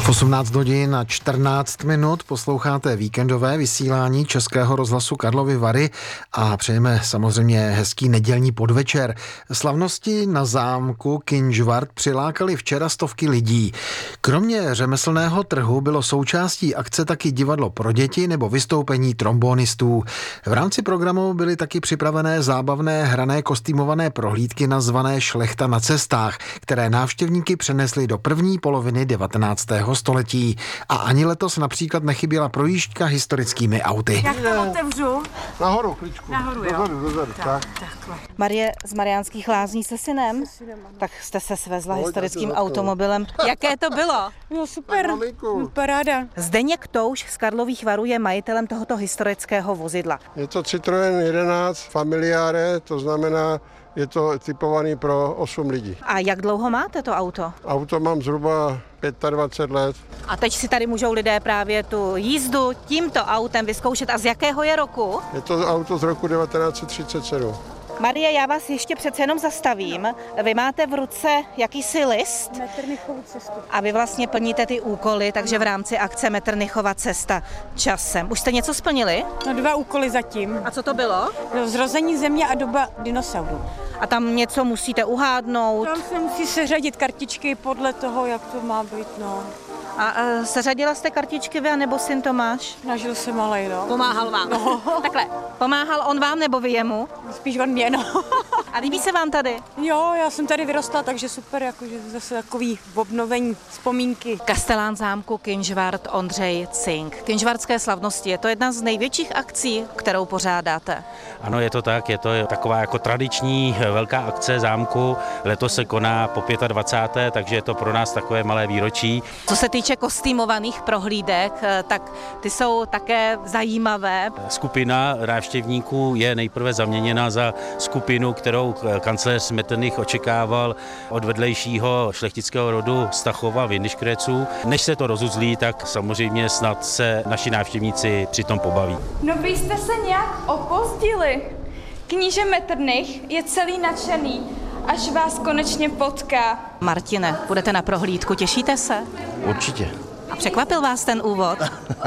V 18 hodin a 14 minut posloucháte víkendové vysílání Českého rozhlasu Karlovy Vary a přejeme samozřejmě hezký nedělní podvečer. Slavnosti na zámku Kynžvart přilákali včera stovky lidí. Kromě řemeslného trhu bylo součástí akce taky divadlo pro děti nebo vystoupení trombonistů. V rámci programu byly taky připravené zábavné hrané kostýmované prohlídky nazvané Šlechta na cestách, které návštěvníky přenesly do první poloviny 19. století. A ani letos například nechyběla projížďka historickými auty. Jak to otevřu? Nahoru, kličku. Nahoru, jo. Dozadu, tak. Takhle. Marie z Mariánských Lázní se synem? Tak jste se svezla historickým automobilem. Jaké to bylo? No super, paráda. Zdeněk Touš z Karlových Varů je majitelem tohoto historického vozidla. Je to Citroën 11 Familiare, to znamená, je to typovaný pro 8 lidí. A jak dlouho máte to auto? Auto mám zhruba 25 let. A teď si tady můžou lidé právě tu jízdu tímto autem vyzkoušet. A z jakého je roku? Je to auto z roku 1937. Marie, já vás ještě přece jenom zastavím. Vy máte v ruce jakýsi list Metternichovu cestu. a vy vlastně plníte ty úkoly, takže v rámci akce Metternichova cesta časem. Už jste něco splnili? No 2 úkoly zatím. A co to bylo? No, zrození země a doba dinosaurů. A tam něco musíte uhádnout. Tam se musí seřadit kartičky podle toho, jak to má být, no. A seřadila jste kartičky vy, anebo syn Tomáš? Snažil se malej, no. Pomáhal vám. No. Takhle, pomáhal on vám nebo vy jemu? Spíš on mě, no. A líbí se vám tady? Jo, já jsem tady vyrostla, takže super, jakože zase takový obnovení vzpomínky. Kastelán zámku Kynžvart Ondřej Cink. Kynžvartské slavnosti, je to jedna z největších akcí, kterou pořádáte. Ano, je to tak, je to taková jako tradiční velká akce zámku. Letos se koná po 25., takže je to pro nás takové malé výročí. Co se týče kostýmovaných prohlídek, tak ty jsou také zajímavé. Skupina návštěvníků je nejprve zaměněna za skupinu, kterou kancléř Metternich očekával od vedlejšího šlechtického rodu Stachova Windischgrätzů. Než se to rozuzlí, tak samozřejmě snad se naši návštěvníci přitom pobaví. No vy jste se nějak opozdili. Kníže Metternich je celý nadšený, až vás konečně potká. Martine, budete na prohlídku, těšíte se? Určitě. A překvapil vás ten úvod?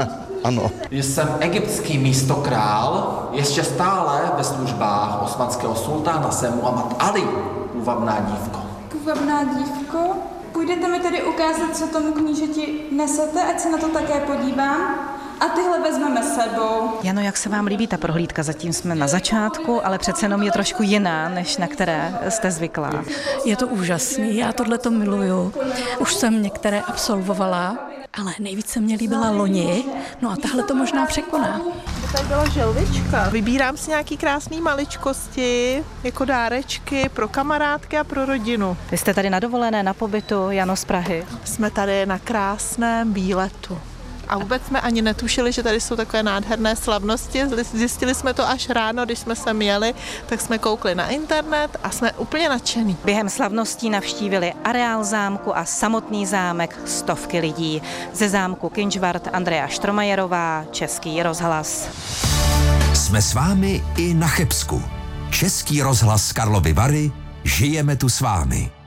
Ano. Jsem egyptský místokrál, ještě stále ve službách osmanského sultána jsem Muhammad Ali, půvabná dívko. Půvabná dívko, půjdete mi tedy ukázat, co tomu knížeti nesete, ať se na to také podívám? A tyhle vezmeme sebou. Jano, jak se vám líbí ta prohlídka? Zatím jsme na začátku, ale přece jenom je trošku jiná, než na které jste zvyklá. Je to úžasný, já tohleto miluju. Už jsem některé absolvovala, ale nejvíce mě líbila loni, no a tahle to možná překoná. Tady byla želvička. Vybírám si nějaký krásný maličkosti, jako dárečky pro kamarádky a pro rodinu. Vy jste tady na dovolené, na pobytu, Jano z Prahy. Jsme tady na krásném výletu. A vůbec jsme ani netušili, že tady jsou takové nádherné slavnosti. Zjistili jsme to až ráno, když jsme sem jeli, tak jsme koukli na internet a jsme úplně nadšení. Během slavností navštívili areál zámku a samotný zámek stovky lidí. Ze zámku Kynžvart Andrea Štromajerová, Český rozhlas. Jsme s vámi i na Chebsku. Český rozhlas Karlovy Vary, žijeme tu s vámi.